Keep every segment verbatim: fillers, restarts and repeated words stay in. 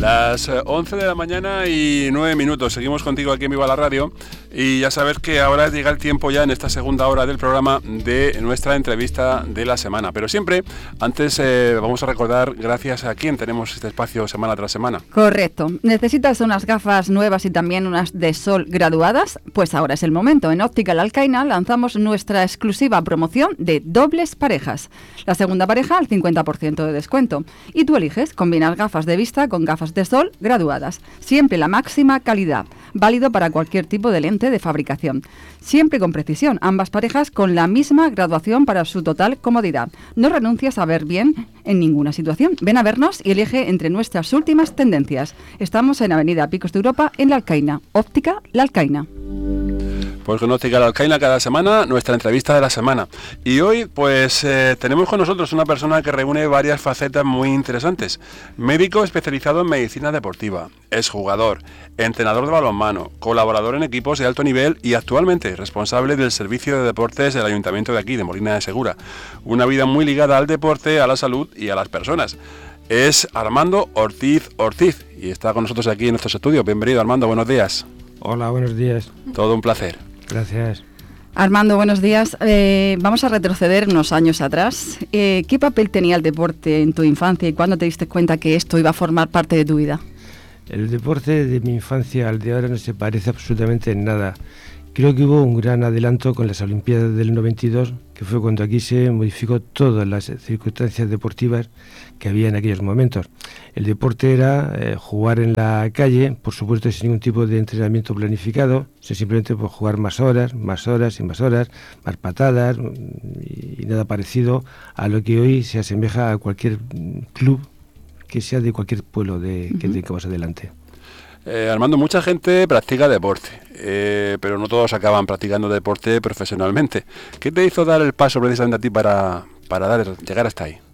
Las once de la mañana y nueve minutos. Seguimos contigo aquí en Viva la Radio. Y ya sabes que ahora llega el tiempo ya en esta segunda hora del programa de nuestra entrevista de la semana. Pero siempre, antes eh, vamos a recordar gracias a quién tenemos este espacio semana tras semana. Correcto. ¿Necesitas unas gafas nuevas y también unas de sol graduadas? Pues ahora es el momento. En Optical Alcaina lanzamos nuestra exclusiva promoción de dobles parejas. La segunda pareja al cincuenta por ciento de descuento. Y tú eliges combinar gafas de vista con gafas de sol graduadas. Siempre la máxima calidad. Válido para cualquier tipo de lente de fabricación. Siempre con precisión. Ambas parejas con la misma graduación para su total comodidad. No renuncias a ver bien en ninguna situación. Ven a vernos y elige entre nuestras últimas tendencias. Estamos en Avenida Picos de Europa, en La Alcaina. Óptica La Alcaina. Pues con Óptica La Alcaina cada semana, nuestra entrevista de la semana. Y hoy, pues, eh, tenemos con nosotros una persona que reúne varias facetas muy interesantes. Médico especializado en medicina deportiva, exjugador, entrenador de balonmano, colaborador en equipos de alto nivel y actualmente responsable del servicio de deportes del Ayuntamiento de aquí, de Molina de Segura. Una vida muy ligada al deporte, a la salud y a las personas. Es Armando Ortiz Ortiz y está con nosotros aquí en nuestros estudios. Bienvenido, Armando, buenos días. Hola, buenos días. Todo un placer. Gracias. Armando, buenos días. Eh, vamos a retroceder unos años atrás. Eh, ¿Qué papel tenía el deporte en tu infancia y cuándo te diste cuenta que esto iba a formar parte de tu vida? El deporte de mi infancia al de ahora no se parece absolutamente en nada. Creo que hubo un gran adelanto con las Olimpiadas del noventa y dos, que fue cuando aquí se modificó todas las circunstancias deportivas que había en aquellos momentos. El deporte era eh, jugar en la calle, por supuesto sin ningún tipo de entrenamiento planificado, sino simplemente por jugar más horas, más horas y más horas, más patadas y, y nada parecido a lo que hoy se asemeja a cualquier club que sea de cualquier pueblo de, uh-huh. que tengamos adelante. Eh, Armando, mucha gente practica deporte, eh, pero no todos acaban practicando deporte profesionalmente. ¿Qué te hizo dar el paso precisamente a ti para, para dar, llegar hasta ahí?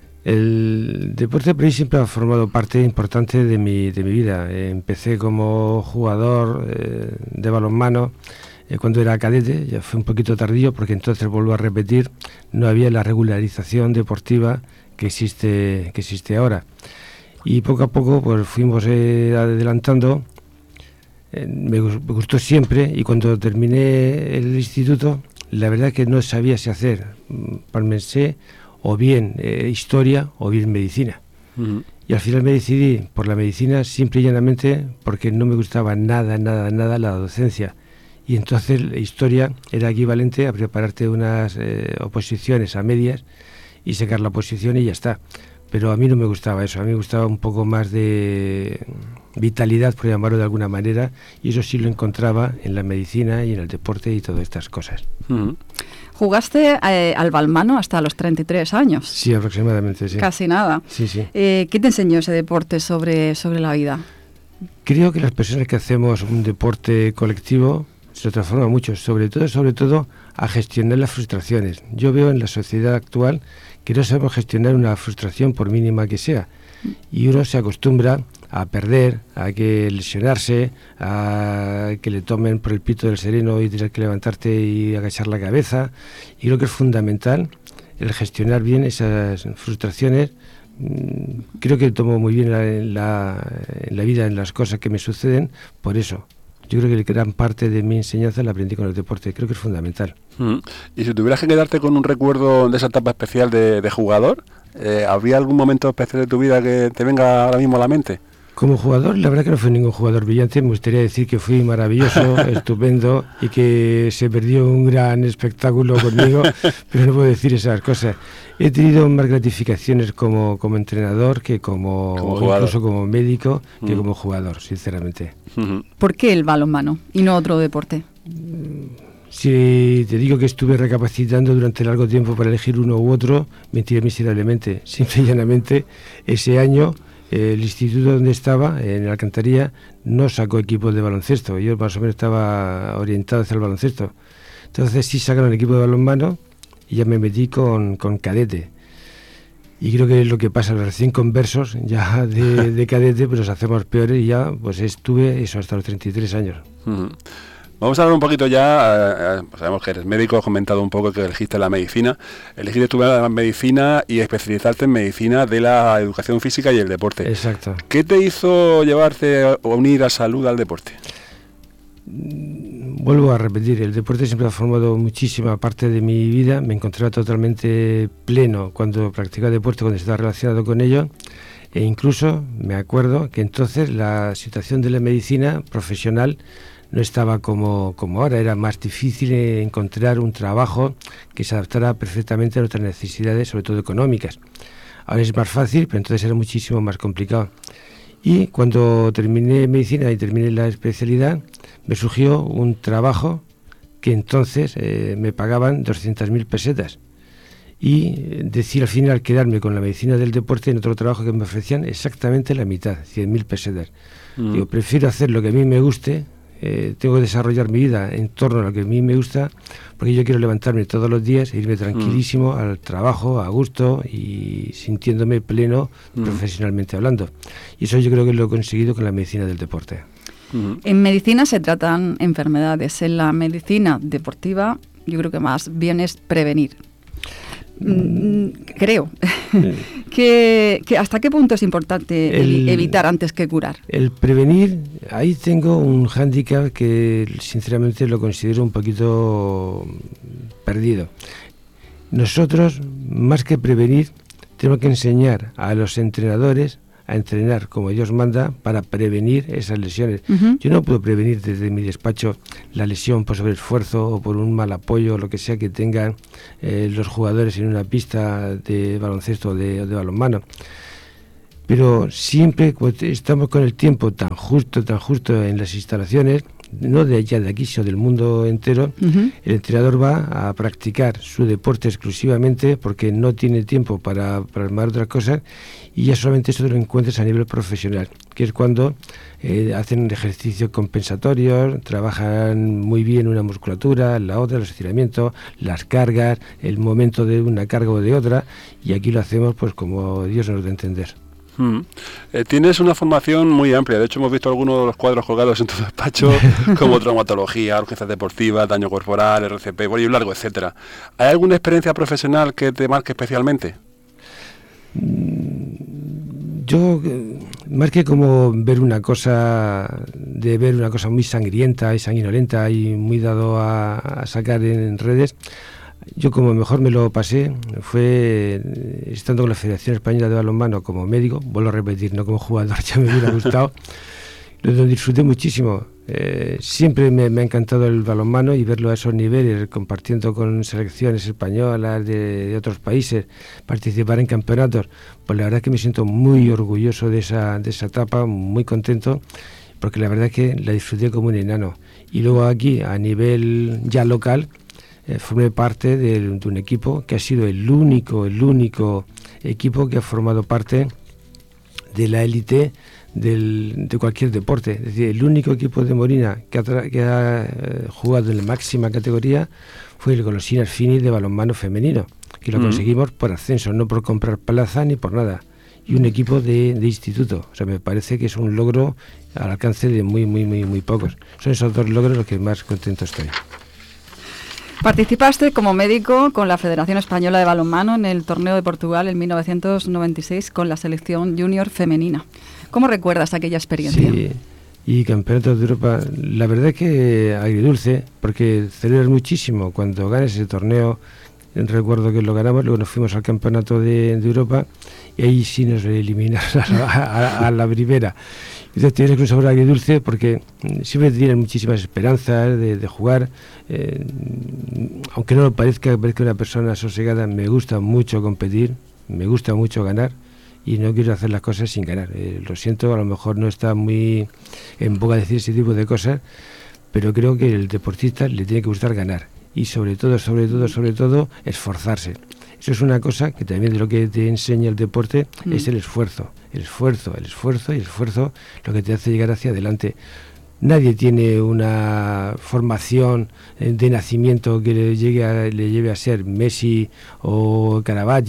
El deporte para mí siempre ha formado parte importante de mi, de mi vida. Eh, empecé como jugador eh, de balonmano eh, cuando era cadete, ya fue un poquito tardío porque entonces, vuelvo a repetir, no había la regularización deportiva que existe, que existe ahora. Y poco a poco pues fuimos eh, adelantando. Eh, me, me gustó siempre y cuando terminé el instituto, la verdad que no sabía si hacer, pensé, o bien eh, historia o bien medicina. Uh-huh. Y al final me decidí por la medicina simple y llanamente porque no me gustaba nada, nada, nada la docencia. Y entonces la historia era equivalente a prepararte unas eh, oposiciones a medias y sacar la oposición y ya está. Pero a mí no me gustaba eso, a mí me gustaba un poco más de vitalidad, por llamarlo de alguna manera, y eso sí lo encontraba en la medicina y en el deporte y todas estas cosas. Uh-huh. ¿Jugaste eh, al balonmano hasta los treinta y tres años? Sí, aproximadamente, sí. Casi nada. Sí, sí. Eh, ¿Qué te enseñó ese deporte sobre, sobre la vida? Creo que las personas que hacemos un deporte colectivo se transforma mucho, sobre todo, sobre todo a gestionar las frustraciones. Yo veo en la sociedad actual que no sabemos gestionar una frustración por mínima que sea y uno se acostumbra a perder, a que lesionarse, a que le tomen por el pito del sereno y tener que levantarte y agachar la cabeza. Y creo que es fundamental el gestionar bien esas frustraciones. Creo que tomo muy bien la, la, en la vida, en las cosas que me suceden, por eso. Yo creo que gran parte de mi enseñanza la aprendí con el deporte, creo que es fundamental. Mm. Y si tuvieras que quedarte con un recuerdo de esa etapa especial de, de jugador, eh, ¿habría algún momento especial de tu vida que te venga ahora mismo a la mente? Como jugador, la verdad que no fui ningún jugador brillante, me gustaría decir que fui maravilloso, estupendo y que se perdió un gran espectáculo conmigo, pero no puedo decir esas cosas. He tenido más gratificaciones como, como entrenador que como, como incluso como médico que mm. como jugador, sinceramente. Mm-hmm. ¿Por qué el balonmano y no otro deporte? Si te digo que estuve recapacitando durante largo tiempo para elegir uno u otro, mentiré miserablemente. Simple y llanamente, ese año el instituto donde estaba, en Alcantarilla, no sacó equipos de baloncesto. Yo más o menos estaba orientado hacia el baloncesto. Entonces sí sacaron equipo de balonmano y ya me metí con, con cadete. Y creo que es lo que pasa, los recién conversos ya de, de cadete, pues nos hacemos peores y ya pues estuve eso hasta los treinta y tres años. Uh-huh. Vamos a hablar un poquito ya, eh, eh, sabemos que eres médico, has comentado un poco que elegiste la medicina, elegiste tu la medicina y especializarte en medicina de la educación física y el deporte. Exacto. ¿Qué te hizo llevarte a unir a salud al deporte? Vuelvo a repetir, el deporte siempre ha formado muchísima parte de mi vida, me encontraba totalmente pleno cuando practicaba deporte, cuando estaba relacionado con ello, e incluso me acuerdo que entonces la situación de la medicina profesional no estaba como, como ahora, era más difícil encontrar un trabajo que se adaptara perfectamente a nuestras necesidades, sobre todo económicas. Ahora es más fácil, pero entonces era muchísimo más complicado. Y cuando terminé medicina y terminé la especialidad, me surgió un trabajo que entonces eh, me pagaban doscientas mil pesetas. Y decidí al final quedarme con la medicina del deporte en otro trabajo que me ofrecían exactamente la mitad, cien mil pesetas. Mm. Digo, prefiero hacer lo que a mí me guste. Eh, tengo que desarrollar mi vida en torno a lo que a mí me gusta, porque yo quiero levantarme todos los días e irme tranquilísimo mm. al trabajo, a gusto y sintiéndome pleno mm. profesionalmente hablando. Y eso yo creo que lo he conseguido con la medicina del deporte. Mm. En medicina se tratan enfermedades, en la medicina deportiva yo creo que más bien es prevenir. Mm, creo que, que hasta qué punto es importante el, el evitar antes que curar. El prevenir, ahí tengo un hándicap que sinceramente lo considero un poquito perdido. Nosotros, más que prevenir, tenemos que enseñar a los entrenadores a entrenar como Dios manda para prevenir esas lesiones. Uh-huh. Yo no puedo prevenir desde mi despacho la lesión por sobreesfuerzo o por un mal apoyo o lo que sea que tengan eh, los jugadores en una pista de baloncesto o de, de balonmano. Pero siempre estamos con el tiempo tan justo, tan justo en las instalaciones, no de allá de aquí, sino del mundo entero, uh-huh. El entrenador va a practicar su deporte exclusivamente porque no tiene tiempo para, para armar otras cosas, y ya solamente eso lo encuentras a nivel profesional, que es cuando eh, hacen ejercicios compensatorios, trabajan muy bien una musculatura, la otra, los estiramientos, las cargas, el momento de una carga o de otra, y aquí lo hacemos pues como Dios nos da a entender. Mm. Eh, tienes una formación muy amplia, de hecho hemos visto algunos de los cuadros colgados en tu despacho como traumatología, urgencias deportivas, daño corporal, R C P, bollo largo, etcétera. ¿Hay alguna experiencia profesional que te marque especialmente? Yo, más que como ver una cosa, de ver una cosa muy sangrienta y sanguinolenta y muy dado a, a sacar en redes, yo como mejor me lo pasé fue estando con la Federación Española de Balonmano como médico, vuelvo a repetir, no como jugador, ya me hubiera gustado, lo disfruté muchísimo. Eh, siempre me, me ha encantado el balonmano y verlo a esos niveles, compartiendo con selecciones españolas de, de otros países, participar en campeonatos, pues la verdad es que me siento muy orgulloso de esa, de esa etapa, muy contento, porque la verdad es que la disfruté como un enano. Y luego aquí, a nivel ya local, eh, formé parte de, de un equipo que ha sido el único, el único equipo que ha formado parte de la élite Del, de cualquier deporte. Es decir, el único equipo de Morina que ha, tra- que ha eh, jugado en la máxima categoría fue el Golosinas Fini de balonmano femenino, que lo mm. conseguimos por ascenso, no por comprar plaza ni por nada, y un equipo de, de instituto. O sea, me parece que es un logro al alcance de muy, muy, muy, muy pocos. Son esos dos logros los que más contento estoy. Participaste como médico con la Federación Española de Balonmano en el torneo de Portugal en mil novecientos noventa y seis con la selección junior femenina. ¿Cómo recuerdas aquella experiencia? Sí, y campeonatos de Europa, la verdad es que agridulce, porque celebras muchísimo cuando ganas ese torneo. Recuerdo que lo ganamos, luego nos fuimos al campeonato de, de Europa y ahí sí nos eliminaron a la, a, a la primera. Entonces tienes un sabor agridulce porque siempre tienes muchísimas esperanzas de, de jugar, eh, aunque no lo parezca, parezca una persona sosegada, me gusta mucho competir, me gusta mucho ganar y no quiero hacer las cosas sin ganar. Eh, lo siento, a lo mejor no está muy en boga decir ese tipo de cosas, pero creo que el deportista le tiene que gustar ganar y sobre todo, sobre todo, sobre todo, esforzarse. Eso es una cosa que también de lo que te enseña el deporte mm. es el esfuerzo, el esfuerzo, el esfuerzo y el esfuerzo lo que te hace llegar hacia adelante. Nadie tiene una formación de nacimiento que le llegue a, le lleve a ser Messi o Caravaggio.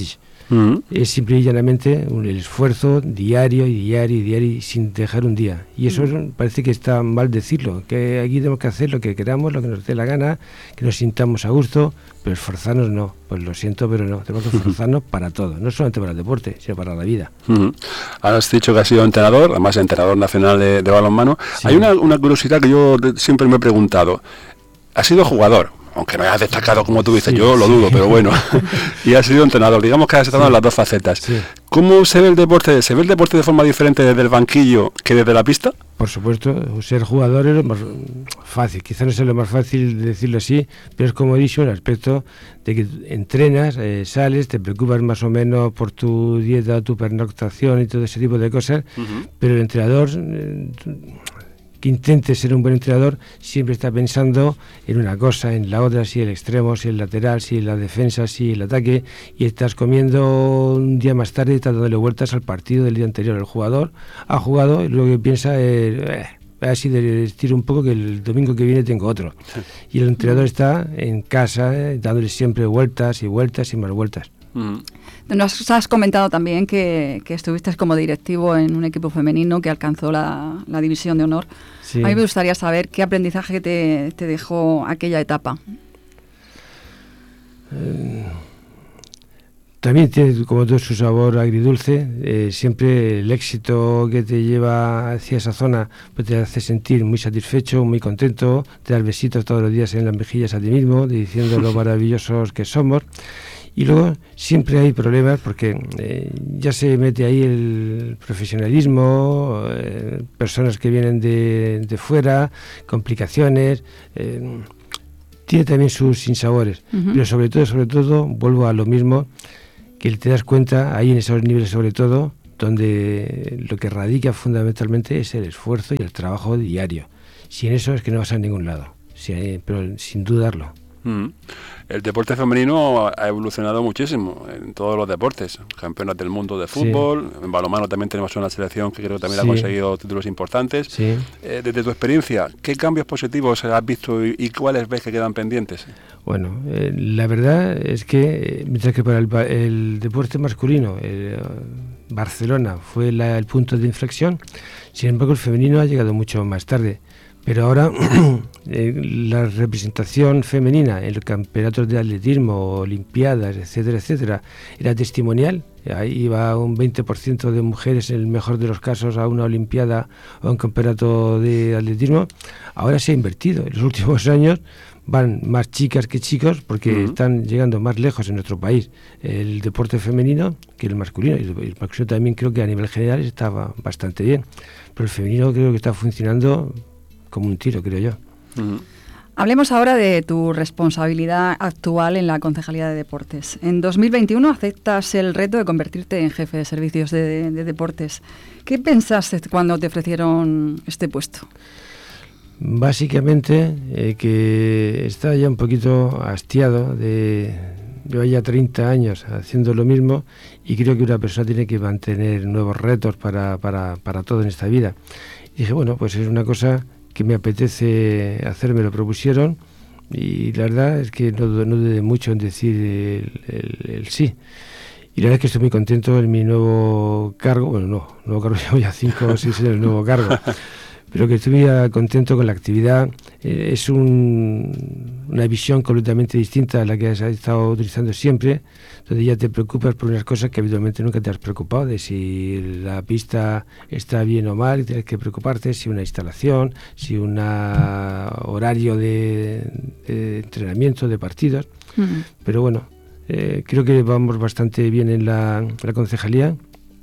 Uh-huh. Es simple y llanamente un, el esfuerzo diario y diario y diario y sin dejar un día. Y eso uh-huh. parece que está mal decirlo, que aquí tenemos que hacer lo que queramos, lo que nos dé la gana, que nos sintamos a gusto, pero esforzarnos no. Pues lo siento, pero no. Tenemos que esforzarnos uh-huh. para todo, no solamente para el deporte, sino para la vida. Uh-huh. Ahora has dicho que has sido entrenador, además entrenador nacional de, de balonmano. Sí. Hay una, una curiosidad que yo siempre me he preguntado. Has sido jugador, aunque no hayas destacado como tú dices, sí, yo lo sí. dudo, pero bueno, y has sido entrenador, digamos que has estado sí. en las dos facetas. Sí. ¿Cómo se ve el deporte? ¿Se ve el deporte de forma diferente desde el banquillo que desde la pista? Por supuesto, ser jugador es lo más fácil, quizás no sea lo más fácil de decirlo así, pero es como he dicho, el aspecto de que entrenas, eh, sales, te preocupas más o menos por tu dieta, tu pernoctación y todo ese tipo de cosas, uh-huh. pero el entrenador... Eh, que intente ser un buen entrenador siempre está pensando en una cosa, en la otra, si el extremo, si el lateral, si la defensa, si el ataque, y estás comiendo un día más tarde y estás dándole vueltas al partido del día anterior. El jugador ha jugado y lo que piensa es eh, así de estiro un poco que el domingo que viene tengo otro, y el entrenador está en casa eh, dándole siempre vueltas y vueltas y más vueltas. Mm. Nos has comentado también que, que estuviste como directivo en un equipo femenino que alcanzó la, la división de honor. Sí. A mí me gustaría saber qué aprendizaje te, te dejó aquella etapa. Eh, también tiene como todo su sabor agridulce. Eh, siempre el éxito que te lleva hacia esa zona pues te hace sentir muy satisfecho, muy contento, te das besitos todos los días en las mejillas a ti mismo, diciendo lo maravillosos que somos. Y luego siempre hay problemas porque eh, ya se mete ahí el profesionalismo, eh, personas que vienen de, de fuera, complicaciones, eh, tiene también sus sinsabores, uh-huh. pero sobre todo, sobre todo, vuelvo a lo mismo, que te das cuenta ahí en esos niveles sobre todo, donde lo que radica fundamentalmente es el esfuerzo y el trabajo diario. Sin eso es que no vas a ningún lado, sí, pero sin dudarlo. Mm. El deporte femenino ha evolucionado muchísimo en todos los deportes. Campeonas del mundo de fútbol, sí. en balonmano también tenemos una selección que creo que también sí. ha conseguido títulos importantes. Sí. Eh, desde tu experiencia, ¿qué cambios positivos has visto y, y cuáles ves que quedan pendientes? Bueno, eh, la verdad es que mientras que para el, el deporte masculino el, uh, Barcelona fue la, el punto de inflexión, sin embargo el femenino ha llegado mucho más tarde. Pero ahora eh, la representación femenina en los campeonatos de atletismo, olimpiadas, etcétera, etcétera, era testimonial. Ahí iba un veinte por ciento de mujeres, en el mejor de los casos, a una olimpiada o a un campeonato de atletismo. Ahora se ha invertido. En los últimos años van más chicas que chicos porque uh-huh. están llegando más lejos en nuestro país el deporte femenino que el masculino. Y el masculino también creo que a nivel general estaba bastante bien. Pero el femenino creo que está funcionando como un tiro, creo yo. Uh-huh. Hablemos ahora de tu responsabilidad actual en la Concejalía de Deportes. En dos mil veintiuno aceptas el reto de convertirte en jefe de servicios de, de, de deportes. ¿Qué pensaste cuando te ofrecieron este puesto? Básicamente eh, que estaba ya un poquito hastiado de... Llevo ya treinta años haciendo lo mismo y creo que una persona tiene que mantener nuevos retos para, para, para todo en esta vida. Y dije, bueno, pues es una cosa que me apetece hacer, me lo propusieron y la verdad es que no, no dudé mucho en decir el, el, el sí. Y la verdad es que estoy muy contento en mi nuevo cargo, bueno, no, nuevo cargo, llevo ya cinco o seis años en el nuevo cargo, pero que estoy muy contento con la actividad. Eh, es un, una visión completamente distinta a la que has estado utilizando siempre, donde ya te preocupas por unas cosas que habitualmente nunca te has preocupado, de si la pista está bien o mal, tienes que preocuparte, si una instalación, si un horario de, de entrenamiento, de partidos. Uh-huh. Pero bueno, eh, creo que vamos bastante bien en la, en la concejalía.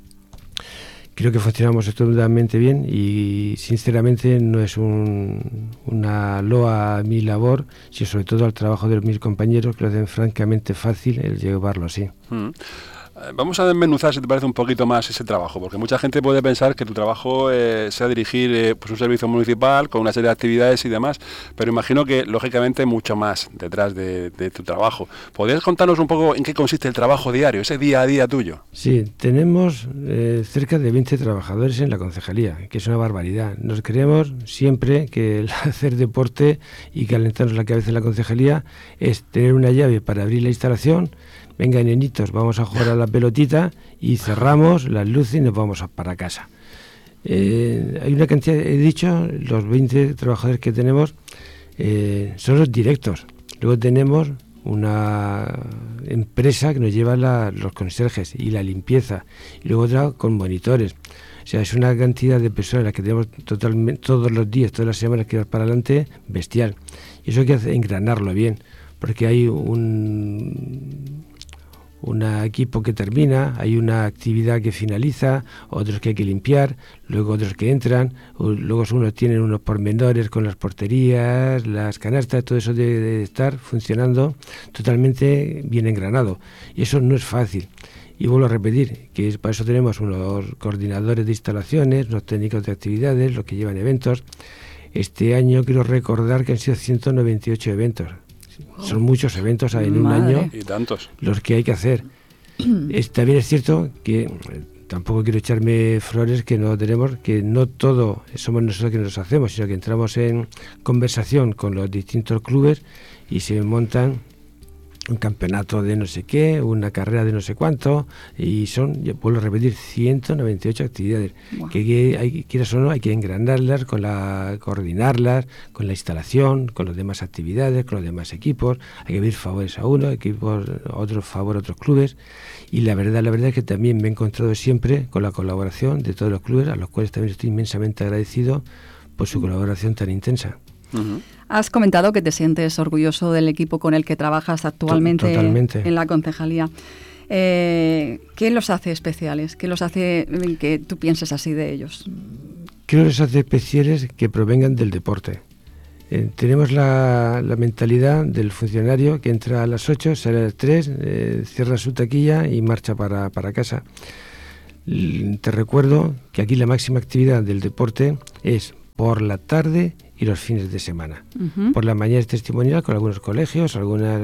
Creo que funcionamos estupendamente bien y sinceramente no es un, una loa a mi labor, sino sobre todo al trabajo de mis compañeros que lo hacen francamente fácil el llevarlo así. Mm. Vamos a desmenuzar, si te parece, un poquito más ese trabajo, porque mucha gente puede pensar que tu trabajo eh, sea dirigir eh, pues un servicio municipal con una serie de actividades y demás, pero imagino que, lógicamente, mucho más detrás de, de tu trabajo. ¿Podrías contarnos un poco en qué consiste el trabajo diario, ese día a día tuyo? Sí, tenemos eh, cerca de veinte trabajadores en la concejalía, que es una barbaridad. Nos creemos siempre que el hacer deporte y calentarnos la cabeza en la concejalía es tener una llave para abrir la instalación, venga nenitos, vamos a jugar a la pelotita y cerramos las luces y nos vamos a, para casa. Eh, hay una cantidad, he dicho, los veinte trabajadores que tenemos eh, son los directos. Luego tenemos una empresa que nos lleva la, los conserjes y la limpieza, y luego otra con monitores. O sea, es una cantidad de personas que tenemos totalmente todos los días, todas las semanas que ir para adelante, bestial. Y eso hay que hacer, engranarlo bien, porque hay un un equipo que termina, hay una actividad que finaliza, otros que hay que limpiar, luego otros que entran, luego unos tienen unos pormenores con las porterías, las canastas, todo eso debe de estar funcionando totalmente bien engranado. Y eso no es fácil. Y vuelvo a repetir, que es, para eso tenemos unos coordinadores de instalaciones, unos técnicos de actividades, los que llevan eventos. Este año quiero recordar que han sido ciento noventa y ocho eventos. Son muchos eventos en un Madre. año Y tantos. los que hay que hacer. es, también es cierto que eh, tampoco quiero echarme flores que no tenemos, que no todo somos nosotros que nos hacemos, sino que entramos en conversación con los distintos clubes y se montan un campeonato de no sé qué, una carrera de no sé cuánto, y son, yo vuelvo a repetir, ciento noventa y ocho actividades. Wow. Que, que hay, quieras o no, hay que engranarlas, con la, coordinarlas, con la instalación, con las demás actividades, con los demás equipos. Hay que pedir favores a uno, equipos, a otros favor a otros clubes. Y la verdad, la verdad es que también me he encontrado siempre con la colaboración de todos los clubes, a los cuales también estoy inmensamente agradecido por su colaboración tan intensa. Uh-huh. Has comentado que te sientes orgulloso del equipo con el que trabajas actualmente Totalmente. En la concejalía. Eh, ¿Qué los hace especiales? ¿Qué los hace que tú pienses así de ellos? ¿Qué los hace especiales? Que provengan del deporte. Eh, tenemos la, la mentalidad del funcionario que entra a las ocho, sale a las tres, eh, cierra su taquilla y marcha para, para casa. L- te recuerdo que aquí la máxima actividad del deporte es por la tarde y los fines de semana. Uh-huh. Por la mañana es testimonial con algunos colegios, algunas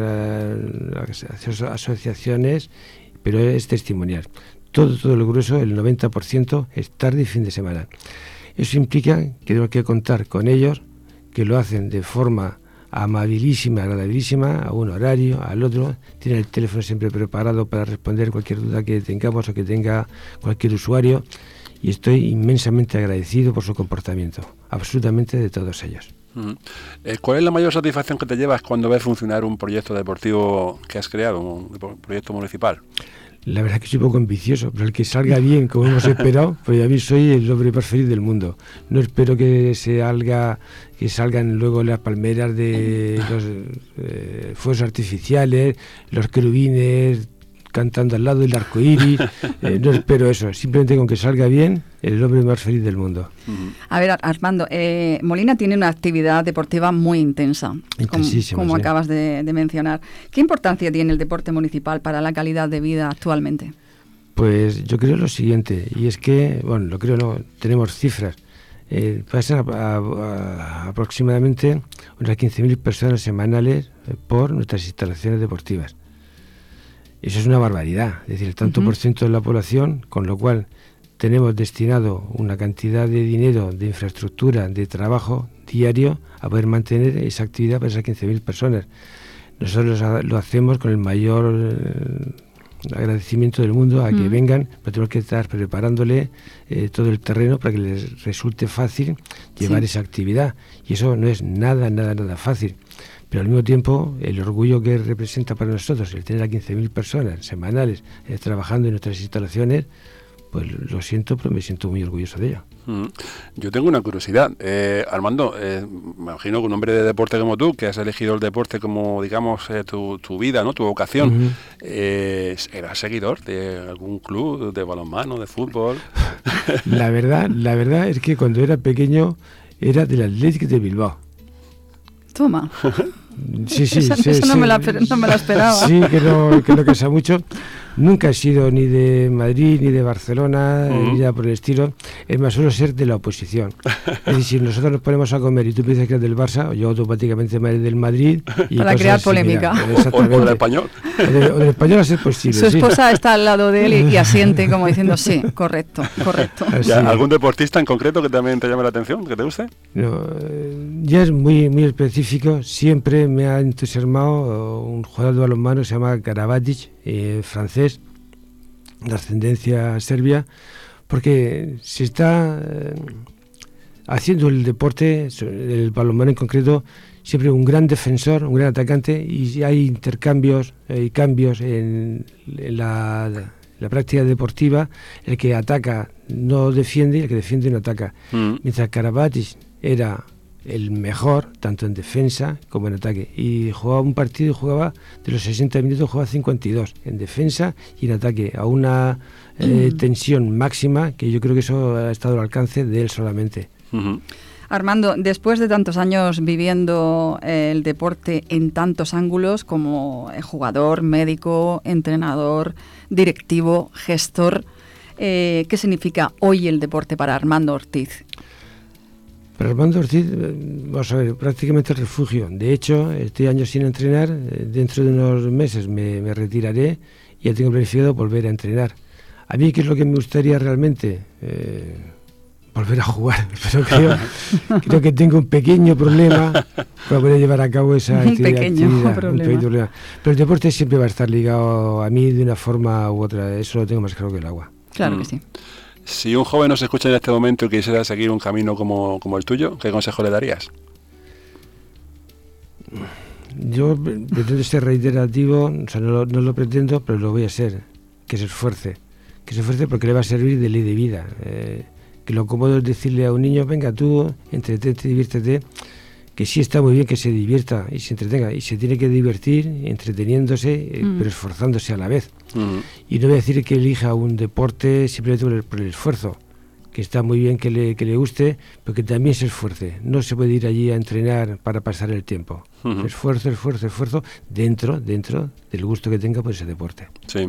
uh, asociaciones, pero es testimonial. Todo, todo lo grueso, el noventa por ciento, es tarde y fin de semana. Eso implica que tenemos que contar con ellos, que lo hacen de forma amabilísima, agradabilísima, a un horario, al otro. Tienen el teléfono siempre preparado para responder cualquier duda que tengamos o que tenga cualquier usuario. Y estoy inmensamente agradecido por su comportamiento, absolutamente de todos ellos. Uh-huh. Eh, ¿Cuál es la mayor satisfacción que te llevas cuando ves funcionar un proyecto deportivo que has creado, un proyecto municipal? La verdad que soy un poco ambicioso, pero el que salga bien, como hemos esperado, pues a mí soy el hombre preferido del mundo. No espero que se salga, que salgan luego las palmeras de los eh, fuegos artificiales, los querubines cantando al lado del arco iris, eh, no espero eso, simplemente con que salga bien, el hombre más feliz del mundo. A ver, Armando, eh, Molina tiene una actividad deportiva muy intensa, Intensísima, como, como sí. acabas de, de mencionar. ¿Qué importancia tiene el deporte municipal para la calidad de vida actualmente? Pues yo creo lo siguiente, y es que, bueno, lo creo no, tenemos cifras. Eh, pasan a, a, a aproximadamente unas quince mil personas semanales eh, por nuestras instalaciones deportivas. Eso es una barbaridad, es decir, el tanto uh-huh. por ciento de la población, con lo cual tenemos destinado una cantidad de dinero, de infraestructura, de trabajo diario a poder mantener esa actividad para esas quince mil personas. Nosotros lo hacemos con el mayor eh, agradecimiento del mundo a uh-huh. que vengan, pero tenemos que estar preparándole eh, todo el terreno para que les resulte fácil llevar sí. esa actividad. Y eso no es nada, nada, nada fácil. Pero al mismo tiempo, el orgullo que representa para nosotros el tener a quince mil personas semanales eh, trabajando en nuestras instalaciones, pues lo siento, pero me siento muy orgulloso de ello. Mm. Yo tengo una curiosidad. Eh, Armando, eh, me imagino que un hombre de deporte como tú, que has elegido el deporte como, digamos, eh, tu, tu vida, ¿no? Tu vocación, uh-huh. eh, ¿eras seguidor de algún club de balonmano, de fútbol? La verdad, la verdad es que cuando era pequeño era del Athletic de Bilbao. Toma. Sí, sí, esa, sí, esa sí, no, me la, no me la esperaba. Sí, que no, que no casa mucho. Nunca he sido ni de Madrid ni de Barcelona, uh-huh. ni nada por el estilo. es más, suelo ser de la oposición. Es decir, si nosotros nos ponemos a comer y tú piensas que es del Barça, yo automáticamente me haré del Madrid. Y para crear polémica. O del Español. O, de, o del Español a ser posible. Su esposa sí. está al lado de él y, y asiente como diciendo, sí, correcto, correcto. ¿Ya, ¿Algún deportista en concreto que también te llame la atención, que te guste? No, ya es muy, muy específico. Siempre me ha entusiasmado un jugador de balonmano, se llama Karabatic, eh, francés, de ascendencia serbia, porque se está eh, haciendo el deporte, el balonmano en concreto, siempre un gran defensor, un gran atacante, y hay intercambios y eh, cambios en, en la, la práctica deportiva. El que ataca no defiende y el que defiende no ataca. Mm. Mientras Karabatic era el mejor, tanto en defensa como en ataque. Y jugaba un partido y jugaba, de los sesenta minutos, jugaba cincuenta y dos en defensa y en ataque, a una eh, mm. tensión máxima, que yo creo que eso ha estado al alcance de él solamente. Uh-huh. Armando, después de tantos años viviendo eh, el deporte en tantos ángulos, como eh, jugador, médico, entrenador, directivo, gestor, eh, ¿qué significa hoy el deporte para Armando Ortiz? Para Armando Ortiz, vamos a ver, prácticamente el refugio. De hecho, estoy años sin entrenar, dentro de unos meses me, me retiraré y ya tengo planificado volver a entrenar. A mí, ¿qué es lo que me gustaría realmente? Eh, volver a jugar, pero creo, creo que tengo un pequeño problema para poder llevar a cabo esa un pequeño actividad. Problema. Un pequeño problema. Pero el deporte siempre va a estar ligado a mí de una forma u otra, eso lo tengo más claro que el agua. Claro mm. que sí. Si un joven nos escucha en este momento y quisiera seguir un camino como, como el tuyo, ¿qué consejo le darías? Yo pretendo ser reiterativo, o sea, no lo, no lo pretendo, pero lo voy a ser, que se esfuerce, que se esfuerce porque le va a servir de ley de vida. Eh, que lo cómodo es decirle a un niño, venga tú, entretente, diviértete, que sí está muy bien que se divierta y se entretenga, y se tiene que divertir entreteniéndose, eh, mm. pero esforzándose a la vez. Mm. Y no voy a decir que elija un deporte simplemente por el, por el esfuerzo, que está muy bien que le, que le guste, pero que también se esfuerce. No se puede ir allí a entrenar para pasar el tiempo. Uh-huh. Esfuerzo, esfuerzo, esfuerzo, dentro, dentro del gusto que tenga por ese deporte. Sí.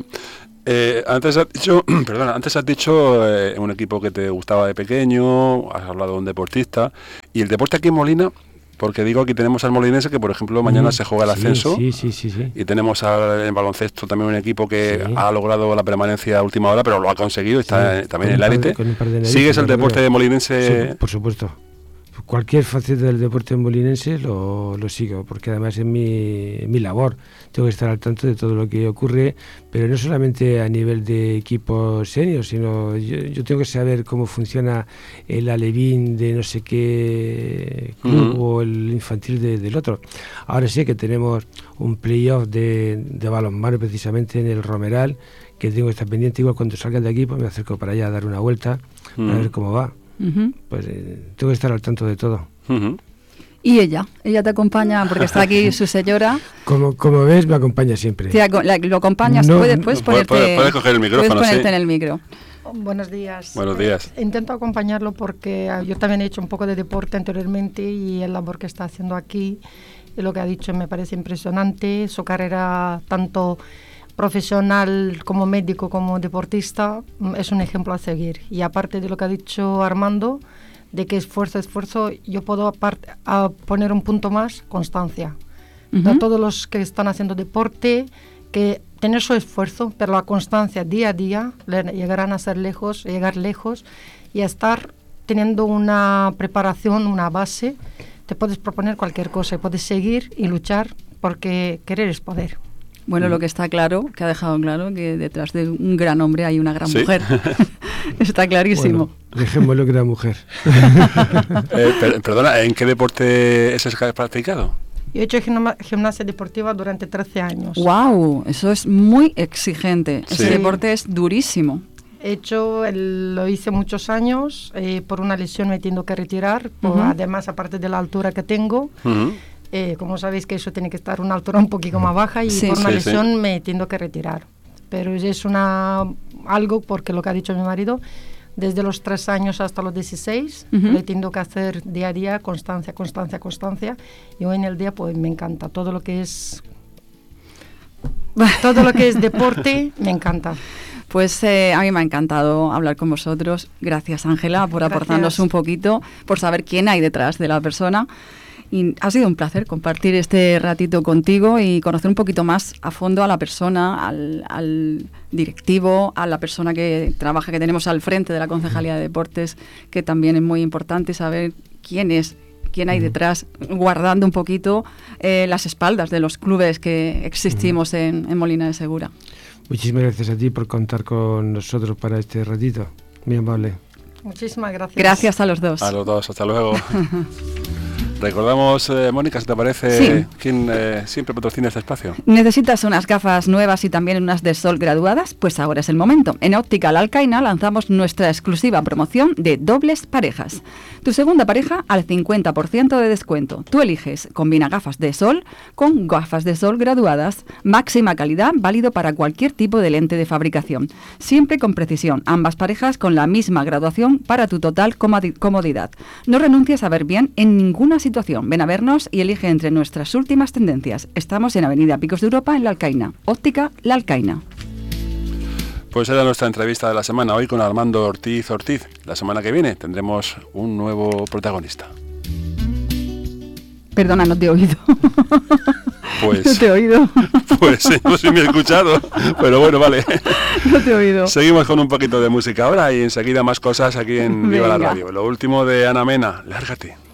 Eh, antes has dicho, perdona, antes has dicho eh, un equipo que te gustaba de pequeño, has hablado de un deportista, y el deporte aquí en Molina, porque digo, aquí tenemos al molinense que, por ejemplo, mañana mm, se juega el ascenso, sí, sí, sí, sí. y tenemos al, en baloncesto también un equipo que sí. ha logrado la permanencia a última hora, pero lo ha conseguido, está sí, también en el élite. ¿Sigues el deporte de molinense? Sí, por supuesto. Cualquier faceta del deporte molinense lo, lo sigo, porque además es mi, mi labor. Tengo que estar al tanto de todo lo que ocurre, pero no solamente a nivel de equipos senior, sino yo, yo tengo que saber cómo funciona el alevín de no sé qué club uh-huh. o el infantil de, del otro. Ahora sí que tenemos un playoff de, de balonmano precisamente en el Romeral, que tengo que estar pendiente. Igual cuando salgan de aquí pues me acerco para allá a dar una vuelta, uh-huh. para ver cómo va. Uh-huh. Pues eh, tengo que estar al tanto de todo. Uh-huh. Y ella, ella te acompaña porque está aquí su señora. Como, como ves, me acompaña siempre. Te aco- la, ¿Lo acompañas? No, ¿Puedes, puedes, no, ponerte, puedes, puedes coger el micrófono, puedes ponerte sí. en el micro? Buenos días. Buenos días. Eh, intento acompañarlo porque yo también he hecho un poco de deporte anteriormente y el labor que está haciendo aquí y lo que ha dicho me parece impresionante. Su carrera tanto profesional como médico como deportista es un ejemplo a seguir. Y aparte de lo que ha dicho Armando, de que esfuerzo, esfuerzo, yo puedo aparte, a poner un punto más, constancia. Uh-huh. A todos los que están haciendo deporte, que tener su esfuerzo, pero la constancia día a día, llegarán a ser lejos, llegar lejos y a estar teniendo una preparación, una base. Te puedes proponer cualquier cosa y puedes seguir y luchar porque querer es poder. Bueno, lo que está claro, que ha dejado claro, que detrás de un gran hombre hay una gran ¿Sí? mujer. Está clarísimo. Bueno, dejémoslo que era mujer. eh, per- perdona, ¿en qué deporte es que has practicado? Yo he hecho gimna- gimnasia deportiva durante trece años. ¡Wow! Eso es muy exigente. Sí. Ese deporte es durísimo. He hecho, el, lo hice muchos años, eh, por una lesión me tengo que retirar, por, Uh-huh. además aparte de la altura que tengo. Uh-huh. Eh, como sabéis que eso tiene que estar una altura un poquito más baja y Sí. por una Sí, lesión sí. me tengo que retirar. Pero es una algo, porque lo que ha dicho mi marido, desde los tres años hasta los dieciséis, Uh-huh. lo tengo que hacer día a día, constancia, constancia, constancia. Y hoy en el día pues me encanta todo lo que es todo lo que es deporte, me encanta. Pues eh, a mí me ha encantado hablar con vosotros. Gracias, Ángela, por Gracias. aportarnos un poquito, por saber quién hay detrás de la persona. Y ha sido un placer compartir este ratito contigo y conocer un poquito más a fondo a la persona, al, al directivo, a la persona que trabaja, que tenemos al frente de la Concejalía de Deportes, que también es muy importante saber quién es, quién hay detrás, guardando un poquito eh, las espaldas de los clubes que existimos en, en Molina de Segura. Muchísimas gracias a ti por contar con nosotros para este ratito. Muy amable. Muchísimas gracias. Gracias a los dos. A los dos, hasta luego. Recordamos, eh, Mónica, si te parece, Sí. quién eh, siempre patrocina este espacio. ¿Necesitas unas gafas nuevas y también unas de sol graduadas? Pues ahora es el momento. En Óptica La Alcaina lanzamos nuestra exclusiva promoción de dobles parejas. Tu segunda pareja al cincuenta por ciento de descuento. Tú eliges, combina gafas de sol con gafas de sol graduadas. Máxima calidad, válido para cualquier tipo de lente de fabricación. Siempre con precisión. Ambas parejas con la misma graduación para tu total comodi- comodidad. No renuncies a ver bien en ninguna situación. Ven a vernos y elige entre nuestras últimas tendencias. Estamos en Avenida Picos de Europa, en La Alcaina. Óptica La Alcaina. Pues era nuestra entrevista de la semana, hoy con Armando Ortiz Ortiz. La semana que viene tendremos un nuevo protagonista. Perdona, no te he oído. Pues, no te he oído. Pues no sé si me he escuchado, pero bueno, vale. No te he oído. Seguimos con un poquito de música ahora y enseguida más cosas aquí en Viva la Venga. Radio. Lo último de Ana Mena, lárgate.